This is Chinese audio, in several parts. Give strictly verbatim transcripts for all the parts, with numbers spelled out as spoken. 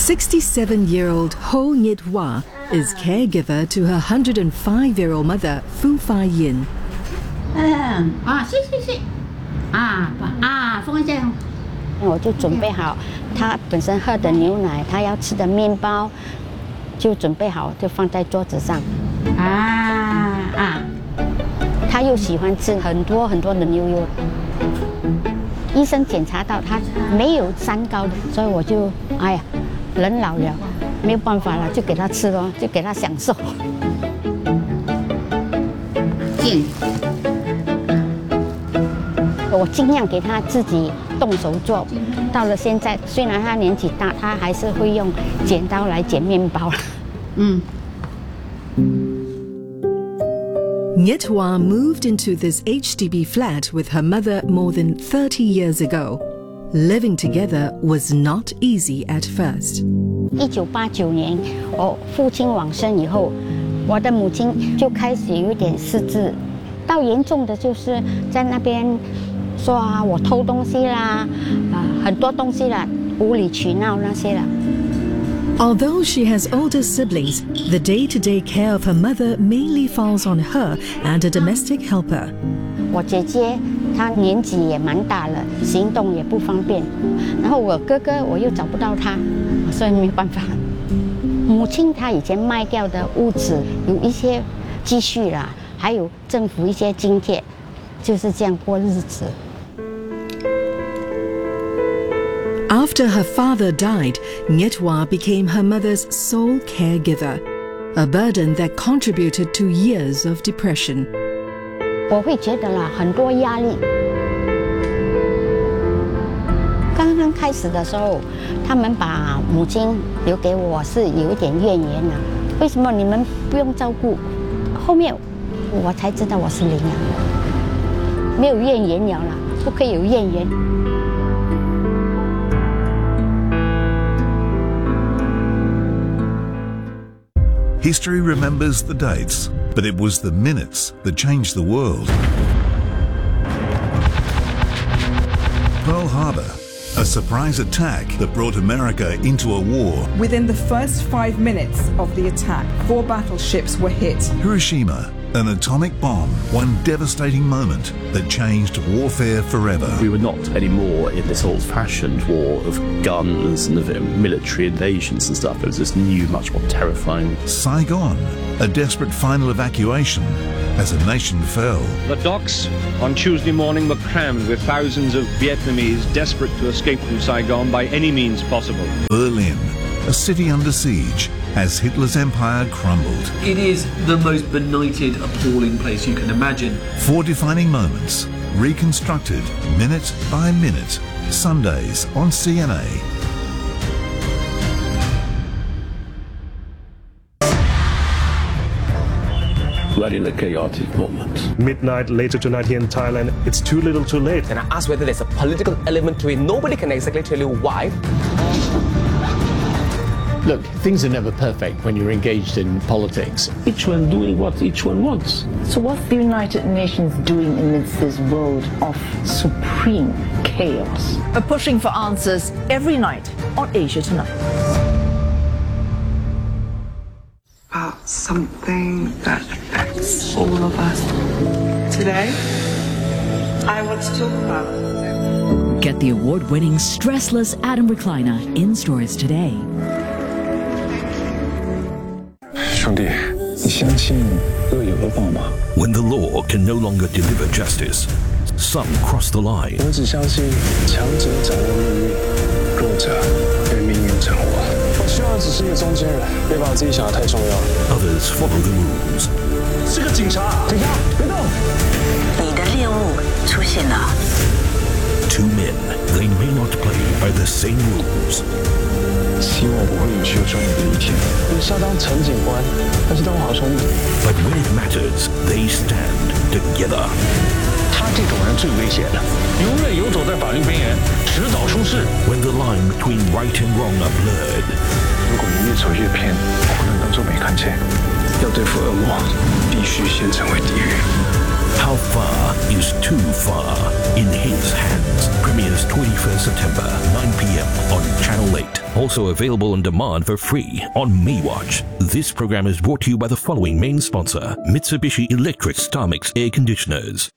sixty-seven-year-old Ho Nyet Hua is caregiver to her one hundred five-year-old mother, Fu Fai Yin. 嗯啊，是是是，啊啊，放这样。 我就准备好他本身喝的牛奶，他要吃的面包，就准备好就放在桌子上。 啊啊， 他又喜欢吃很多很多的牛油。医生检查到他没有三高的，所以我就哎呀，人老了没有办法了，就给他吃咯，就给他享受。 进。 我尽量给他自己动手做。到了现在，虽然他年纪大，他还是会用剪刀来剪面包了。 嗯。 Nyet Hua moved into this H D B flat with her mother more than thirty years ago. Living together was not easy at first. 一九八九年，我父亲往生以后，我的母亲就开始有一点失智，到严重的就是在那边说啊，我偷东西啦，啊，很多东西啦，无理取闹那些啦。 Although she has older siblings, the day-to-day care of her mother mainly falls on her and a domestic helper. 我姐姐她年纪也蛮大了，行动也不方便，然后我哥哥我又找不到他，所以没办法。母亲她以前卖掉的屋子有一些积蓄啦，还有政府一些津贴，就是这样过日子。 After her father died, Nyet Hua became her mother's sole caregiver, a burden that contributed to years of depression. 我会觉得啦，很多压力。刚刚开始的时候，他们把母亲留给我是有一点怨言啦。为什么你们不用照顾？后面我才知道我是领养的，没有怨言了啦，不可以有怨言。 History remembers the dates, but it was the minutes that changed the world. Pearl Harbor, a surprise attack that brought America into a war. Within the first five minutes of the attack, four battleships were hit. Hiroshima, an atomic bomb, one devastating moment that changed warfare forever. We were not anymore in this old-fashioned war of guns and of military invasions and stuff. It was this new, much more terrifying. Saigon, a desperate final evacuation as a nation fell. The docks on Tuesday morning were crammed with thousands of Vietnamese desperate to escape from Saigon by any means possible. Berlin, a city under siege as Hitler's empire crumbled. It is the most benighted, appalling place you can imagine. Four defining moments, reconstructed minute by minute. Sundays on C N A. Right in a chaotic moment. Midnight later tonight here in Thailand, it's too little too late. And I asked whether there's a political element to it. Nobody can exactly tell you why. Look, things are never perfect when you're engaged in politics. Each one doing what each one wants. So what's the United Nations doing amidst this world of supreme chaos? We're pushing for answers every night on Asia Tonight. About something that affects all of us. Today, I want to talk about. Get the award-winning Stressless Atom Recliner in stores today. 兄弟，你相信恶有恶报吗？ When the law can no longer deliver justice, some cross the line. 我只相信强者掌握命运，弱者被命运掌握。我希望只是一个中间人，别把自己想得太重要。 Others follow the rules. 是个警察，警察别动！ 你的猎物出现了。 Two men, they may not play by the same rules. 希望我会有需要专业的一天。你是要当陈警官，还是当我好兄弟 ？But when it matters, they stand together. 他这种人最危险的，永远游走在法律边缘，迟早出事。 When the line between right and wrong are blurred. 如果你越走越偏，我不能当作没看见。要对付恶魔，必须先成为地狱。 How far is too far? In his hands. Premieres twenty-first September, nine p m on Channel eight. Also available on demand for free on MeWatch. This program is brought to you by the following main sponsor, Mitsubishi Electric Starmix Air Conditioners.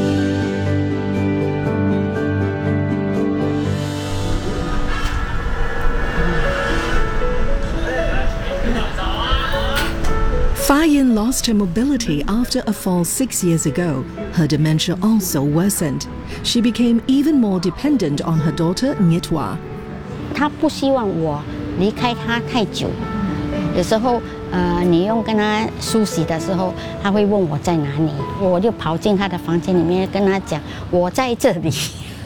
Fayin lost her mobility after a fall six years ago. Her dementia also worsened. She became even more dependent on her daughter Nyetwa. 她不希望我离开她太久。有时候，呃，你用跟她梳洗的时候，她会问我在哪里，我就跑进她的房间里面跟她讲我在这里。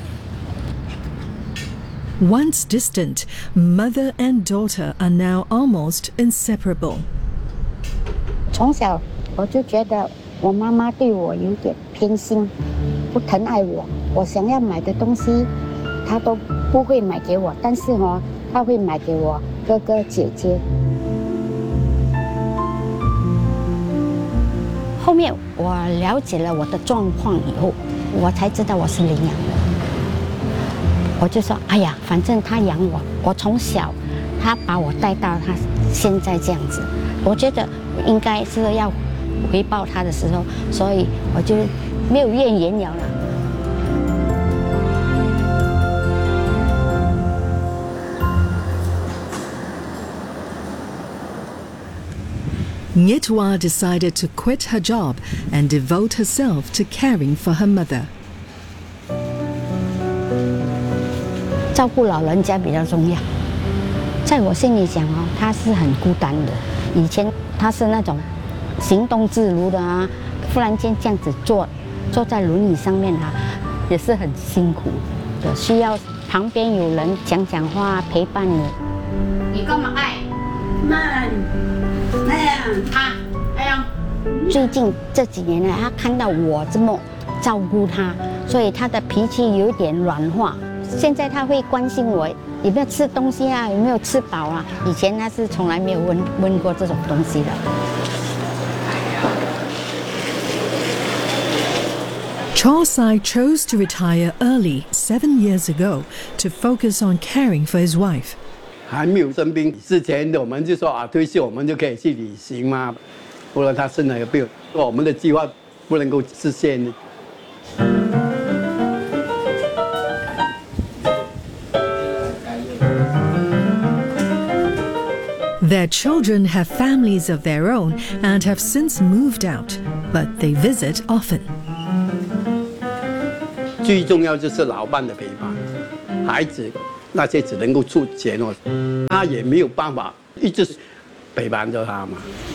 Once distant, mother and daughter are now almost inseparable. 从小我就觉得我妈妈对我有点偏心，不疼爱我。我想要买的东西，她都不会买给我，但是哦，她会买给我哥哥姐姐。后面我了解了我的状况以后，我才知道我是领养的。我就说，哎呀，反正他养我，我从小他把我带到他现在这样子，我觉得应该是要回报他的时候，所以我就没有怨言了啦。 Nyetwa decided to quit her job and devote herself to caring for her mother. 照顾老人家比较重要，在我心里讲哦，他是很孤单的。以前他是那种行动自如的啊，忽然间这样子坐坐在轮椅上面啊，也是很辛苦的，需要旁边有人讲讲话陪伴你。你干嘛爱？慢，那样啊，哎呀。最近这几年呢，他看到我这么照顾他，所以他的脾气有点软化。现在他会关心我有没有吃东西啊，有没有吃饱啊。以前他是从来没有问问过这种东西的。 Chor-sai chose to retire early seven years ago to focus on caring for his wife. 还没有生病之前，我们就说啊，退休我们就可以去旅行嘛。不然他生了个病，我们的计划不能够实现。 Their children have families of their own and have since moved out, but they visit often. 最重要就是老伴的陪伴，孩子那些只能够出钱哦，他也没有办法一直陪伴着他嘛。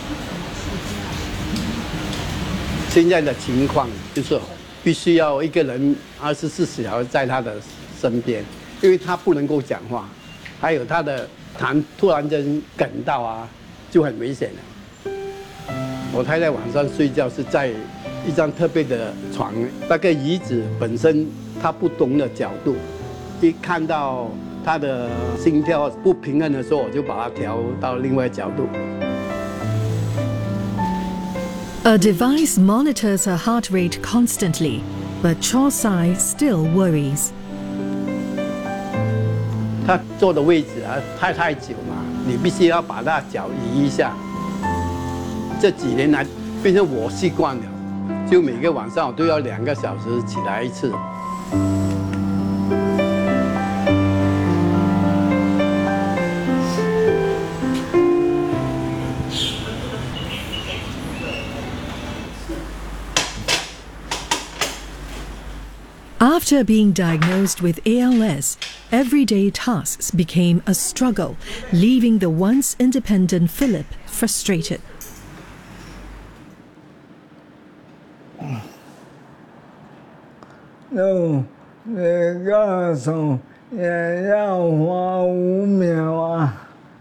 现在的情况就是必须要一个人二十四小时在他的身边，因为他不能够讲话，还有他的。痰突然间梗到啊，就很危险了。我太太晚上睡觉是在一张特别的床，那个椅子本身它不同的角度，一看到她的心跳不平衡的时候，我就把它调到另外角度。 A device monitors her heart rate constantly, but Chor-sai still worries. 他坐的位置啊，太太久嘛，你必须要把他脚移一下。这几年来，变成我习惯了，就每个晚上我都要两个小时起来一次。 After being diagnosed with A L S, everyday tasks became a struggle, leaving the once independent Philip frustrated. No, 你告诉也要花五秒啊！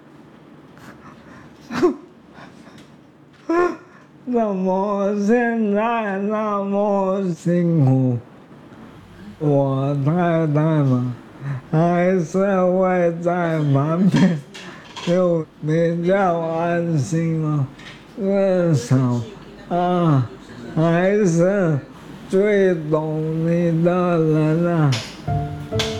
怎么现在那么辛苦？我太太嘛，还是会在旁边，就比较安心了。至少啊，还是最懂你的人啊。